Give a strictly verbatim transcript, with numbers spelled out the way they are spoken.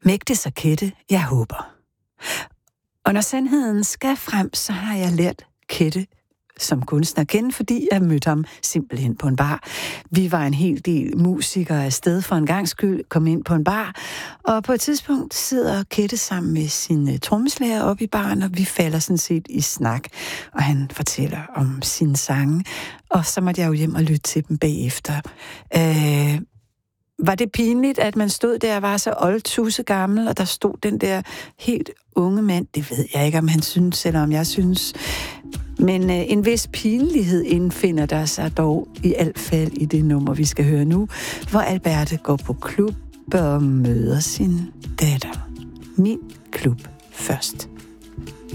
Mægtes og Kette, jeg håber. Og når sandheden skal frem, så har jeg lært Kette som kunstner at kende, fordi jeg mødte ham simpelthen på en bar. Vi var en hel del musikere afsted for en gangs skyld, kom ind på en bar, og på et tidspunkt sidder Kette sammen med sin trommeslager oppe i baren, og vi falder sådan set i snak, og han fortæller om sine sange, og så måtte jeg jo hjem og lytte til dem bagefter. Øh, Var det pinligt, at man stod der og var så oldtusse gammel, og der stod den der helt unge mand? Det ved jeg ikke, om han synes, eller om jeg synes. Men øh, en vis pinlighed indfinder der sig dog i alt fald i det nummer, vi skal høre nu, hvor Alberte går på klub og møder sin datter. Min klub først.